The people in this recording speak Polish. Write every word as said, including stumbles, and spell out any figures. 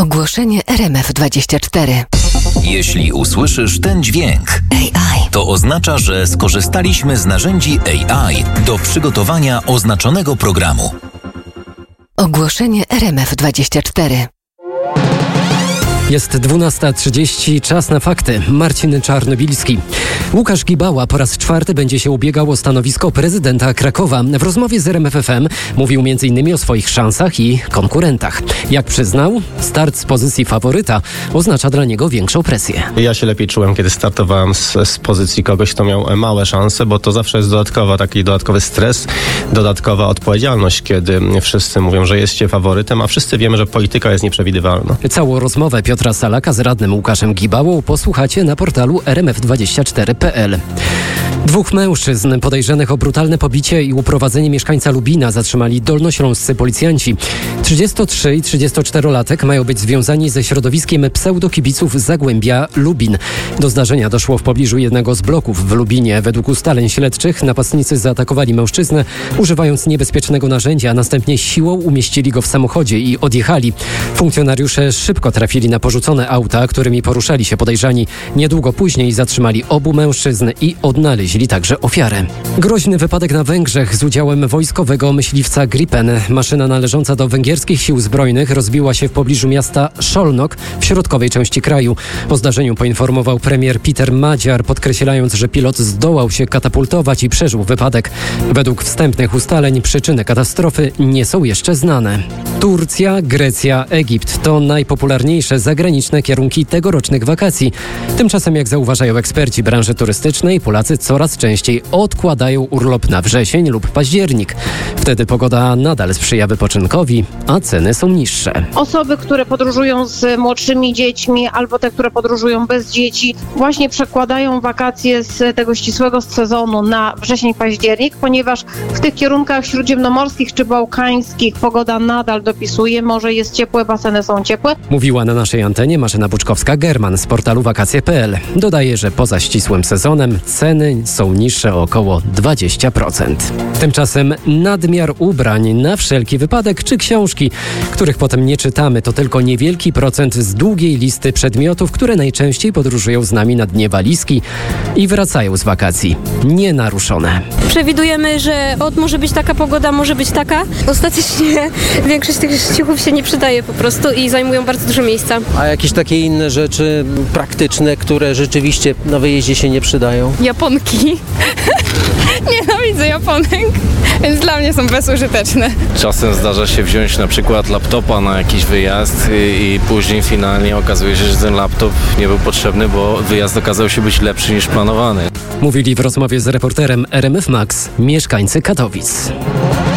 Ogłoszenie R M F dwadzieścia cztery. Jeśli usłyszysz ten dźwięk, A I. to oznacza, że skorzystaliśmy z narzędzi A I do przygotowania oznaczonego programu. Ogłoszenie R M F dwadzieścia cztery. Jest dwunasta trzydzieści, czas na fakty. Marcin Czarnobilski. Łukasz Gibała po raz czwarty będzie się ubiegał o stanowisko prezydenta Krakowa. W rozmowie z R M F F M mówił między innymi o swoich szansach i konkurentach. Jak przyznał, start z pozycji faworyta oznacza dla niego większą presję. Ja się lepiej czułem, kiedy startowałem z, z pozycji kogoś, kto miał małe szanse, bo to zawsze jest dodatkowa, taki dodatkowy stres, dodatkowa odpowiedzialność, kiedy wszyscy mówią, że jest się faworytem, a wszyscy wiemy, że polityka jest nieprzewidywalna. Całą rozmowę Piotra Salaka z radnym Łukaszem Gibałą posłuchacie na portalu R M F dwadzieścia cztery kropka p l. Dwóch mężczyzn podejrzanych o brutalne pobicie i uprowadzenie mieszkańca Lubina zatrzymali dolnośląscy policjanci. trzydziestotrzy- i trzydziestoczterolatek mają być związani ze środowiskiem pseudokibiców z Zagłębia Lubin. Do zdarzenia doszło w pobliżu jednego z bloków w Lubinie. Według ustaleń śledczych napastnicy zaatakowali mężczyznę, używając niebezpiecznego narzędzia, a następnie siłą umieścili go w samochodzie i odjechali. Funkcjonariusze szybko trafili na porzucone auta, którymi poruszali się podejrzani. Niedługo później zatrzymali obu mężczyzn i odnaleźli także ofiarę. Groźny wypadek na Węgrzech z udziałem wojskowego myśliwca Gripen. Maszyna należąca do węgierskich sił zbrojnych rozbiła się w pobliżu miasta Szolnok w środkowej części kraju. O zdarzeniu poinformował premier Peter Madziar, podkreślając, że pilot zdołał się katapultować i przeżył wypadek. Według wstępnych ustaleń przyczyny katastrofy nie są jeszcze znane. Turcja, Grecja, Egipt to najpopularniejsze zagraniczne kierunki tegorocznych wakacji. Tymczasem, jak zauważają eksperci branży turystycznej, Polacy coraz częściej odkładają urlop na wrzesień lub październik. Wtedy pogoda nadal sprzyja wypoczynkowi, a ceny są niższe. Osoby, które podróżują z młodszymi dziećmi albo te, które podróżują bez dzieci, właśnie przekładają wakacje z tego ścisłego sezonu na wrzesień, październik, ponieważ w tych kierunkach śródziemnomorskich czy bałkańskich pogoda nadal dopisuje, morze jest ciepłe, baseny są ciepłe. Mówiła na naszej antenie Marzena Buczkowska-German z portalu wakacje kropka p l. Dodaje, że poza ścisłym sezonem ceny są niższe o około dwadzieścia procent. Tymczasem nadmiar ubrań na wszelki wypadek czy książki, których potem nie czytamy, to tylko niewielki procent z długiej listy przedmiotów, które najczęściej podróżują z nami na dnie walizki i wracają z wakacji nienaruszone. Przewidujemy, że od może być taka pogoda, może być taka. Ostatecznie większość tych ciuchów się nie przydaje po prostu i zajmują bardzo dużo miejsca. A jakieś takie inne rzeczy praktyczne, które rzeczywiście na wyjeździe się nie przydają? Japonki. Nienawidzę japonek, więc dla mnie są bezużyteczne. Czasem zdarza się wziąć na przykład laptopa na jakiś wyjazd i, i później finalnie okazuje się, że ten laptop nie był potrzebny, bo wyjazd okazał się być lepszy niż planowany. Mówili w rozmowie z reporterem R M F Max mieszkańcy Katowic.